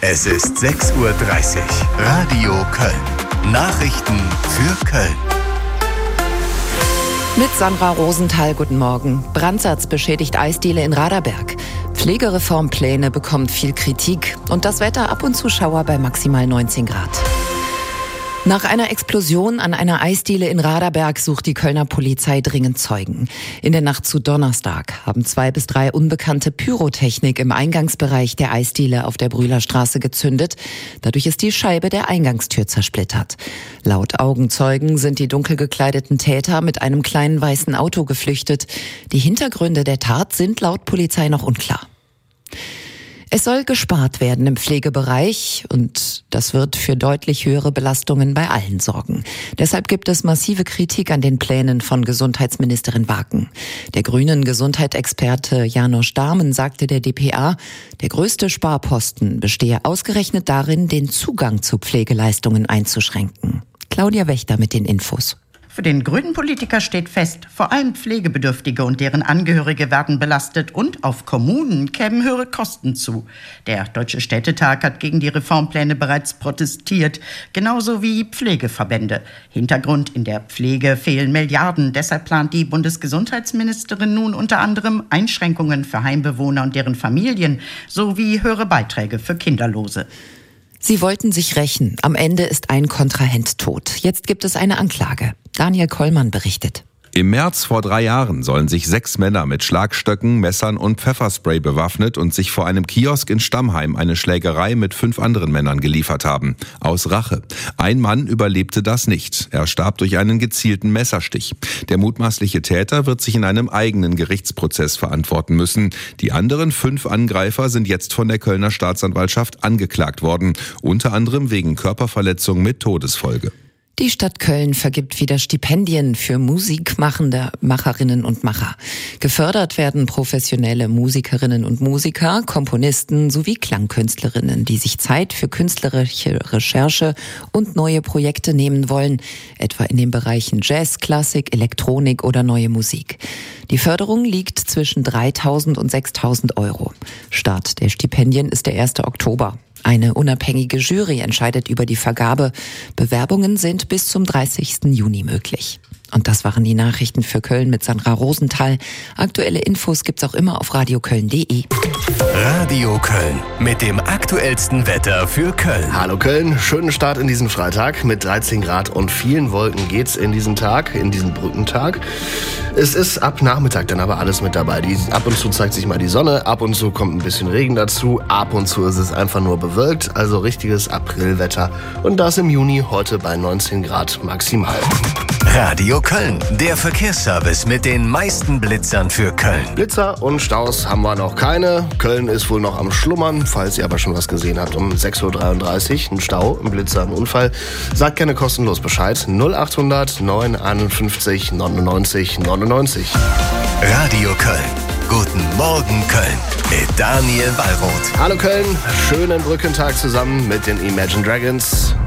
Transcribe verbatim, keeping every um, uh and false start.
Es ist sechs Uhr dreißig. Radio Köln. Nachrichten für Köln. Mit Sandra Rosenthal, guten Morgen. Brandsatz beschädigt Eisdiele in Raderberg. Pflegereformpläne bekommt viel Kritik. Und das Wetter ab und zu Schauer bei maximal neunzehn Grad. Nach einer Explosion an einer Eisdiele in Raderberg sucht die Kölner Polizei dringend Zeugen. In der Nacht zu Donnerstag haben zwei bis drei Unbekannte Pyrotechnik im Eingangsbereich der Eisdiele auf der Brühlerstraße gezündet. Dadurch ist die Scheibe der Eingangstür zersplittert. Laut Augenzeugen sind die dunkel gekleideten Täter mit einem kleinen weißen Auto geflüchtet. Die Hintergründe der Tat sind laut Polizei noch unklar. Es soll gespart werden im Pflegebereich und das wird für deutlich höhere Belastungen bei allen sorgen. Deshalb gibt es massive Kritik an den Plänen von Gesundheitsministerin Waken. Der grünen Gesundheitsexperte Janosch Dahmen sagte der D P A, der größte Sparposten bestehe ausgerechnet darin, den Zugang zu Pflegeleistungen einzuschränken. Claudia Wächter mit den Infos. Für den grünen Politiker steht fest, vor allem Pflegebedürftige und deren Angehörige werden belastet und auf Kommunen kämen höhere Kosten zu. Der Deutsche Städtetag hat gegen die Reformpläne bereits protestiert, genauso wie Pflegeverbände. Hintergrund: in der Pflege fehlen Milliarden. Deshalb plant die Bundesgesundheitsministerin nun unter anderem Einschränkungen für Heimbewohner und deren Familien sowie höhere Beiträge für Kinderlose. Sie wollten sich rächen. Am Ende ist ein Kontrahent tot. Jetzt gibt es eine Anklage. Daniel Kollmann berichtet. Im März vor drei Jahren sollen sich sechs Männer mit Schlagstöcken, Messern und Pfefferspray bewaffnet und sich vor einem Kiosk in Stammheim eine Schlägerei mit fünf anderen Männern geliefert haben. Aus Rache. Ein Mann überlebte das nicht. Er starb durch einen gezielten Messerstich. Der mutmaßliche Täter wird sich in einem eigenen Gerichtsprozess verantworten müssen. Die anderen fünf Angreifer sind jetzt von der Kölner Staatsanwaltschaft angeklagt worden. Unter anderem wegen Körperverletzung mit Todesfolge. Die Stadt Köln vergibt wieder Stipendien für musikmachende Macherinnen und Macher. Gefördert werden professionelle Musikerinnen und Musiker, Komponisten sowie Klangkünstlerinnen, die sich Zeit für künstlerische Recherche und neue Projekte nehmen wollen, etwa in den Bereichen Jazz, Klassik, Elektronik oder neue Musik. Die Förderung liegt zwischen dreitausend und sechstausend Euro. Start der Stipendien ist der erste Oktober. Eine unabhängige Jury entscheidet über die Vergabe. Bewerbungen sind bis zum dreißigsten Juni möglich. Und das waren die Nachrichten für Köln mit Sandra Rosenthal. Aktuelle Infos gibt's auch immer auf radioköln punkt de. Radio Köln mit dem aktuellsten Wetter für Köln. Hallo Köln, schönen Start in diesen Freitag. Mit dreizehn Grad und vielen Wolken geht's in diesen Tag, in diesen Brückentag. Es ist ab Nachmittag dann aber alles mit dabei. Die, ab und zu zeigt sich mal die Sonne, ab und zu kommt ein bisschen Regen dazu, ab und zu ist es einfach nur bewölkt, also richtiges Aprilwetter. Und das im Juni, heute bei neunzehn Grad maximal. Radio Köln, der Verkehrsservice mit den meisten Blitzern für Köln. Blitzer und Staus haben wir noch keine. Köln ist wohl noch am Schlummern, falls ihr aber schon was gesehen habt. Um sechs Uhr dreiunddreißig ein Stau, ein Blitzer, ein Unfall. Sagt gerne kostenlos Bescheid. null achthundert neun einundfünfzig neunundneunzig neunundneunzig. Radio Köln. Guten Morgen Köln mit Daniel Wallroth. Hallo Köln, schönen Brückentag zusammen mit den Imagine Dragons.